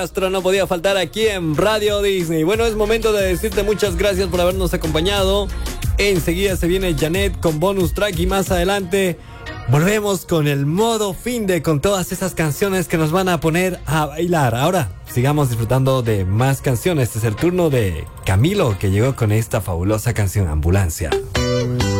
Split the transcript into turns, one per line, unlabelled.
Astro no podía faltar aquí en Radio Disney. Bueno, es momento de decirte muchas gracias por habernos acompañado. Enseguida se viene Janet con bonus track y más adelante volvemos con el modo finde, con todas esas canciones que nos van a poner a bailar. Ahora, sigamos disfrutando de más canciones. Este es el turno de Camilo, que llegó con esta fabulosa canción, Ambulancia.